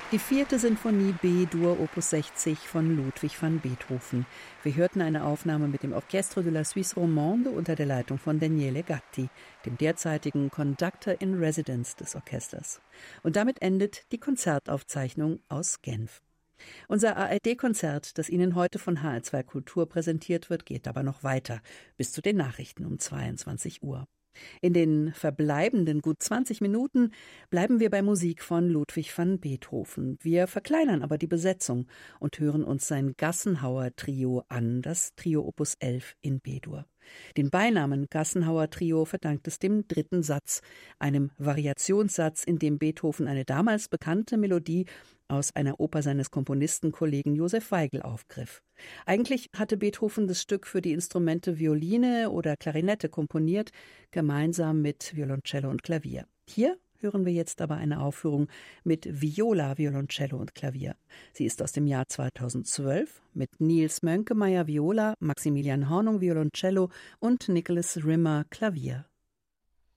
Die vierte Sinfonie B-Dur Opus 60 von Ludwig van Beethoven. Wir hörten eine Aufnahme mit dem Orchestre de la Suisse Romande unter der Leitung von Daniele Gatti, dem derzeitigen Conductor in Residence des Orchesters. Und damit endet die Konzertaufzeichnung aus Genf. Unser ARD-Konzert, das Ihnen heute von HR2 Kultur präsentiert wird, geht aber noch weiter, bis zu den Nachrichten um 22 Uhr. In den verbleibenden gut 20 Minuten bleiben wir bei Musik von Ludwig van Beethoven. Wir verkleinern aber die Besetzung und hören uns sein Gassenhauer-Trio an, das Trio Opus 11 in B-Dur. Den Beinamen Gassenhauer-Trio verdankt es dem dritten Satz, einem Variationssatz, in dem Beethoven eine damals bekannte Melodie aus einer Oper seines Komponisten-Kollegen Josef Weigl aufgriff. Eigentlich hatte Beethoven das Stück für die Instrumente Violine oder Klarinette komponiert, gemeinsam mit Violoncello und Klavier. Hier hören wir jetzt aber eine Aufführung mit Viola, Violoncello und Klavier. Sie ist aus dem Jahr 2012 mit Nils Mönkemeyer Viola, Maximilian Hornung Violoncello und Nicholas Rimmer Klavier.